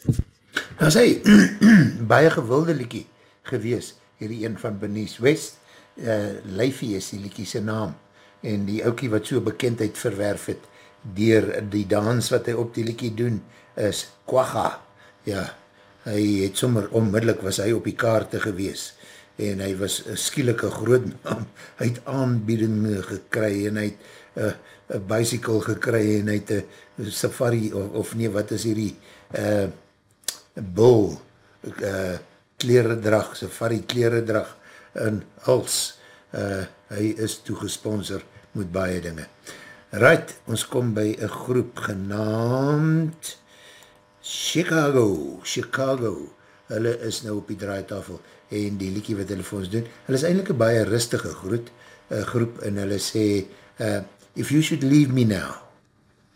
Nou is hy baie gewilde liekie gewees, hierdie een van Bernice West, Leifie is die liekie sy naam, en die oukie wat so bekendheid verwerf het, dier die dans wat hy op die liekie doen, is Quagga. Ja, hy het sommer onmiddellik was hy op die kaarte gewees, en hy was skielike groot naam, hy het aanbieding gekry, en hy het een bicycle gekry, en hy het een safari, of nee, wat is hierdie, bull, kleredrag, safari kleredrag, en als, hy is toegesponsor met baie dinge. Right, ons kom by een groep genaamd Chicago, hulle is nou op die draaitafel, en die liekie wat hulle vir ons doen, hulle is eindelijk een baie rustige groep, en hulle sê, if you should leave me now,